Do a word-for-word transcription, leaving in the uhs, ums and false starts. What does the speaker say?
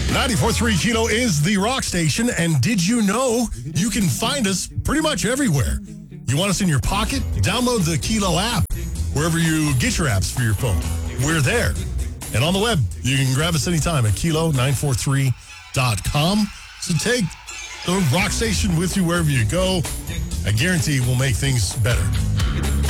ninety-four point three Kilo is the rock station, and did you know you can find us pretty much everywhere? You want us in your pocket? Download the Kilo app wherever you get your apps for your phone. We're there. And on the web, you can grab us anytime at kilo nine four three dot com. So take the rock station with you wherever you go. I guarantee we'll make things better.